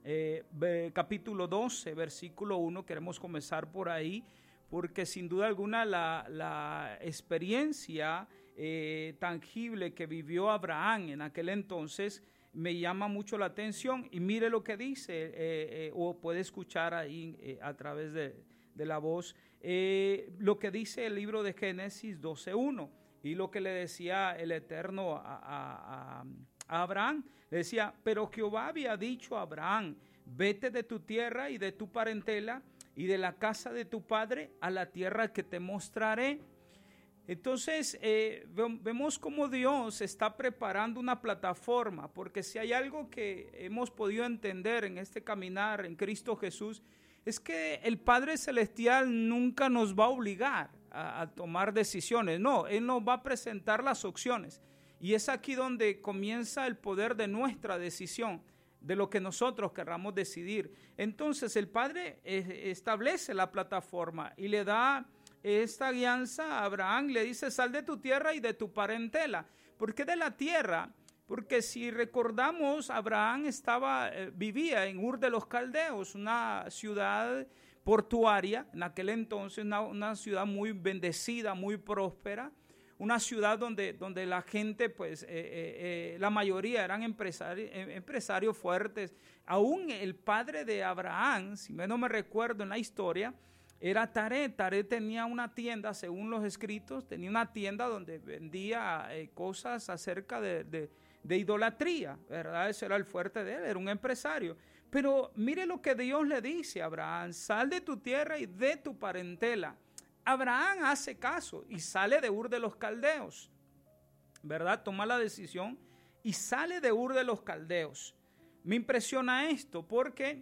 capítulo 12, versículo 1, queremos comenzar por ahí, porque sin duda alguna la experiencia tangible que vivió Abraham en aquel entonces me llama mucho la atención. Y mire lo que dice, o puede escuchar ahí a través de la voz, lo que dice el libro de Génesis 12:1, y lo que le decía el Eterno a Abraham. Le decía: pero Jehová había dicho a Abraham: vete de tu tierra y de tu parentela y de la casa de tu padre a la tierra que te mostraré. Entonces vemos cómo Dios está preparando una plataforma, porque si hay algo que hemos podido entender en este caminar en Cristo Jesús, es que el Padre Celestial nunca nos va a obligar a tomar decisiones. No, Él nos va a presentar las opciones, y es aquí donde comienza el poder de nuestra decisión, de lo que nosotros querramos decidir. Entonces el Padre establece la plataforma y le da esta guianza a Abraham. Le dice: sal de tu tierra y de tu parentela. ¿Por qué de la tierra? Porque si recordamos, Abraham vivía en Ur de los Caldeos, una ciudad portuaria en aquel entonces, una ciudad muy bendecida, muy próspera, una ciudad donde la gente, pues la mayoría eran empresarios fuertes. Aún el padre de Abraham, si no me recuerdo en la historia, era Taré. Taré tenía una tienda, según los escritos, tenía una tienda donde vendía cosas acerca de idolatría, ¿verdad? Ese era el fuerte de él, era un empresario. Pero mire lo que Dios le dice a Abraham: sal de tu tierra y de tu parentela. Abraham hace caso y sale de Ur de los Caldeos, ¿verdad? Toma la decisión y sale de Ur de los Caldeos. Me impresiona esto porque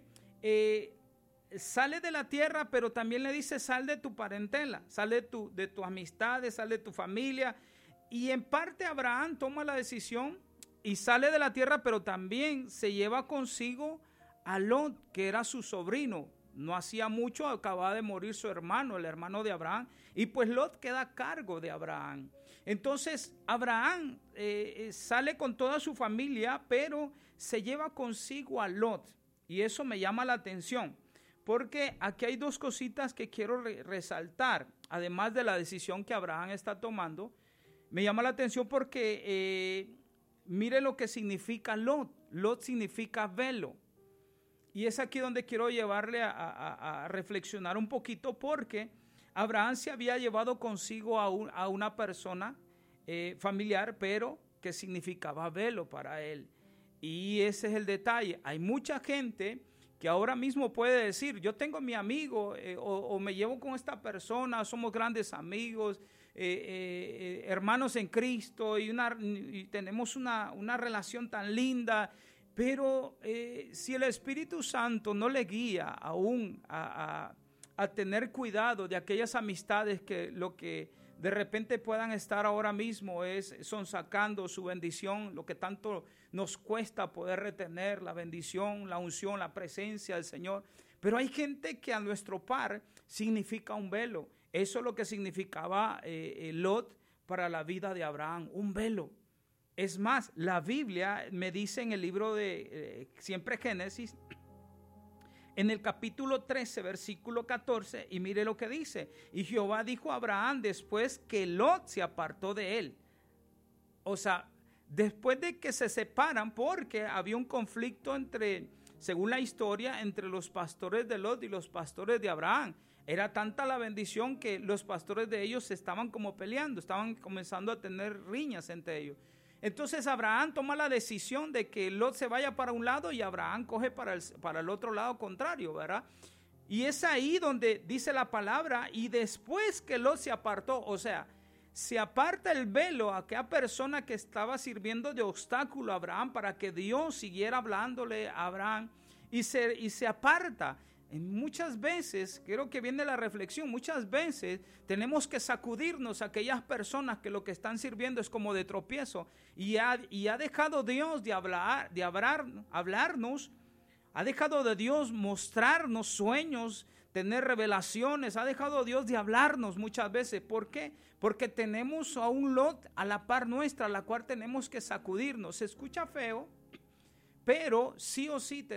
sale de la tierra, pero también le dice: sal de tu parentela, sal de tus amistades, sal de tu familia. Y en parte Abraham toma la decisión y sale de la tierra, pero también se lleva consigo a Lot, que era su sobrino. No hacía mucho, acababa de morir su hermano, el hermano de Abraham, y pues Lot queda a cargo de Abraham. Entonces Abraham sale con toda su familia, pero se lleva consigo a Lot, y eso me llama la atención, porque aquí hay dos cositas que quiero resaltar, además de la decisión que Abraham está tomando. Me llama la atención porque mire lo que significa Lot. Lot significa velo. Y es aquí donde quiero llevarle a reflexionar un poquito, porque Abraham se había llevado consigo a una persona familiar, pero que significaba velo para él. Y ese es el detalle. Hay mucha gente que ahora mismo puede decir: yo tengo mi amigo o me llevo con esta persona, somos grandes amigos, hermanos en Cristo, y tenemos una relación tan linda. Pero si el Espíritu Santo no le guía aún a tener cuidado de aquellas amistades que lo que de repente puedan estar ahora mismo son sacando su bendición, lo que tanto nos cuesta poder retener la bendición, la unción, la presencia del Señor. Pero hay gente que a nuestro par significa un velo. Eso es lo que significaba Lot para la vida de Abraham, un velo. Es más, la Biblia me dice en el libro de siempre Génesis, en el capítulo 13, versículo 14, y mire lo que dice: y Jehová dijo a Abraham después que Lot se apartó de él. O sea, después de que se separan, porque había un conflicto según la historia, entre los pastores de Lot y los pastores de Abraham. Era tanta la bendición que los pastores de ellos estaban como peleando, estaban comenzando a tener riñas entre ellos. Entonces Abraham toma la decisión de que Lot se vaya para un lado y Abraham coge para el otro lado contrario, ¿verdad? Y es ahí donde dice la palabra: y después que Lot se apartó, o sea, se aparta el velo a aquella persona que estaba sirviendo de obstáculo a Abraham para que Dios siguiera hablándole a Abraham, y se aparta. Muchas veces, creo que viene la reflexión, muchas veces tenemos que sacudirnos a aquellas personas que lo que están sirviendo es como de tropiezo, y ha dejado Dios de hablarnos, ha dejado de Dios mostrarnos sueños, tener revelaciones, ha dejado Dios de hablarnos muchas veces. ¿Por qué? Porque tenemos a un Lot a la par nuestra, a la cual tenemos que sacudirnos. Se escucha feo, pero sí o sí